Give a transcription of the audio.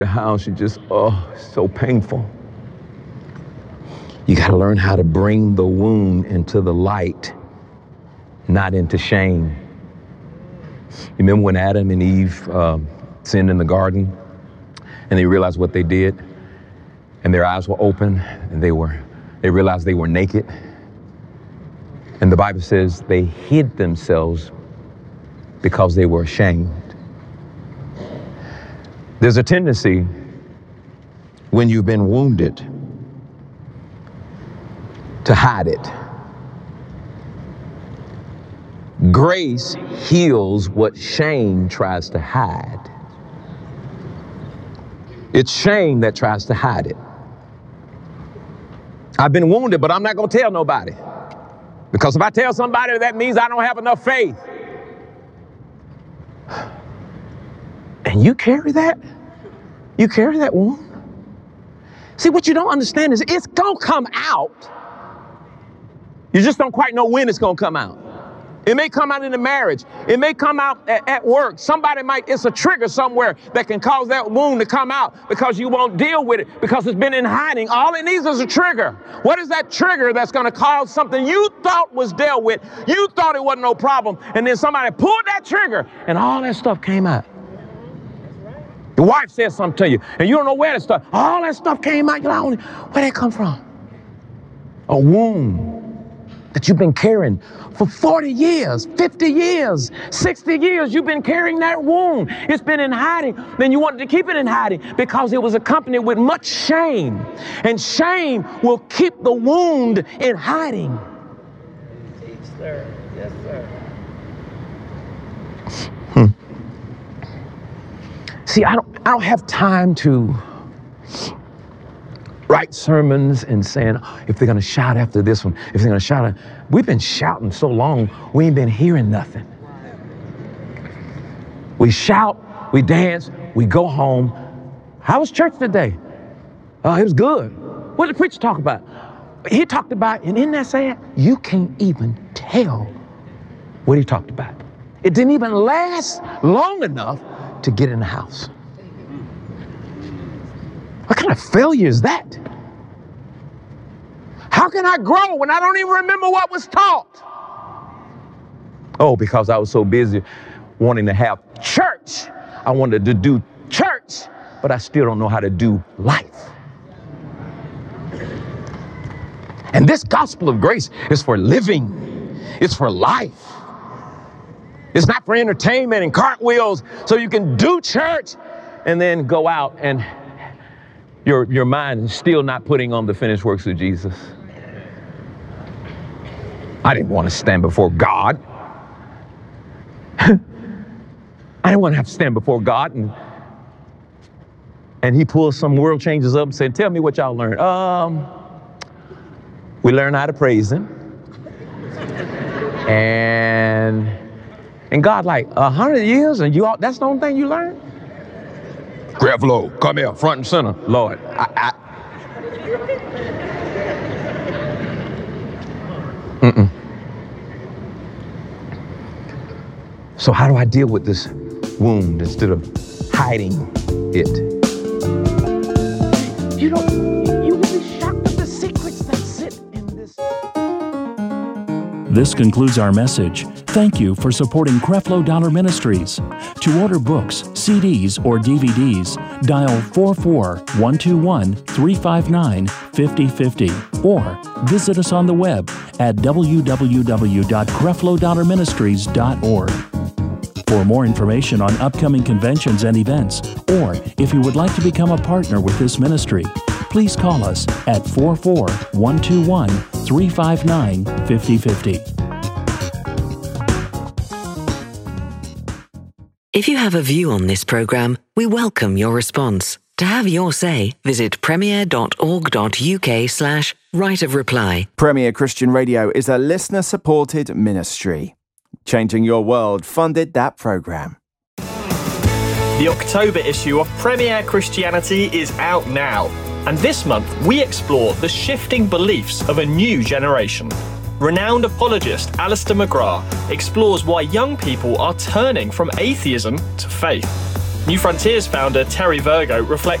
the house, you just, so painful. You got to learn how to bring the wound into the light, not into shame. You remember when Adam and Eve sinned in the garden and they realized what they did and their eyes were open and they realized they were naked. And the Bible says they hid themselves because they were ashamed. There's a tendency when you've been wounded to hide it. Grace heals what shame tries to hide. It's shame that tries to hide it. I've been wounded, but I'm not going to tell nobody. Because if I tell somebody, that means I don't have enough faith. And you carry that? You carry that wound? See, what you don't understand is it's going to come out. You just don't quite know when it's going to come out. It may come out in the marriage. It may come out at work. It's a trigger somewhere that can cause that wound to come out because you won't deal with it because it's been in hiding. All it needs is a trigger. What is that trigger that's going to cause something you thought was dealt with? You thought it wasn't no problem. And then somebody pulled that trigger and all that stuff came out. Your wife said something to you and you don't know where that stuff, all that stuff came out. You're like, where'd it come from? A wound that you've been carrying for 40 years, 50 years, 60 years. You've been carrying that wound. It's been in hiding. Then you wanted to keep it in hiding because it was accompanied with much shame. And shame will keep the wound in hiding. Teach, sir. Yes, sir. See, I don't have time to write sermons and saying, if they're going to shout after this one, if they're going to shout, we've been shouting so long, we ain't been hearing nothing. We shout, we dance, we go home. How was church today? Oh, it was good. What did the preacher talk about? He talked about, and isn't that sad? You can't even tell what he talked about. It didn't even last long enough to get in the house. What kind of failure is that? How can I grow when I don't even remember what was taught? Oh, because I was so busy wanting to have church. I wanted to do church, but I still don't know how to do life. And this gospel of grace is for living. It's for life. It's not for entertainment and cartwheels so you can do church and then go out and your mind is still not putting on the finished works of Jesus. I didn't want to stand before God. I didn't want to have to stand before God and he pulls some world changers up and said, tell me what y'all learned. We learned how to praise him. And God, like 100 years and that's the only thing you learned? Creflo, come here, front and center. Lord, So how do I deal with this wound instead of hiding it? You will be shocked at the secrets that sit in this. This concludes our message. Thank you for supporting Creflo Dollar Ministries. To order books, CDs, or DVDs, dial 44121-359-5050 or visit us on the web at www.creflodollarministries.org. For more information on upcoming conventions and events, or if you would like to become a partner with this ministry, please call us at 44121-359-5050. If you have a view on this programme, we welcome your response. To have your say, visit premier.org.uk/right of reply. Premier Christian Radio is a listener-supported ministry. Changing Your World funded that programme. The October issue of Premier Christianity is out now. And this month, we explore the shifting beliefs of a new generation. Renowned apologist Alistair McGrath explores why young people are turning from atheism to faith. New Frontiers founder Terry Virgo reflects